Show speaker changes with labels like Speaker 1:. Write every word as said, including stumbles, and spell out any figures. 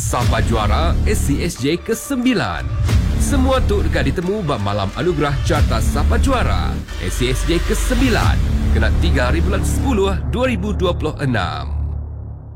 Speaker 1: Sapa Juara S C S J kesembilan. Semua tu dekat ditemu bab malam anugerah Carta Sapa Juara S C S J kesembilan. Kena tiga hari bulan sepuluh dua ribu dua puluh enam.